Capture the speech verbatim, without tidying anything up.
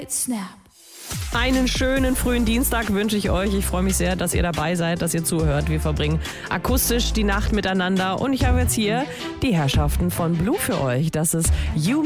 mit Snap. Einen schönen frühen Dienstag wünsche ich euch. Ich freue mich sehr, dass ihr dabei seid, dass ihr zuhört. Wir verbringen akustisch die Nacht miteinander. Und ich habe jetzt hier die Herrschaften von Blue für euch. Das ist You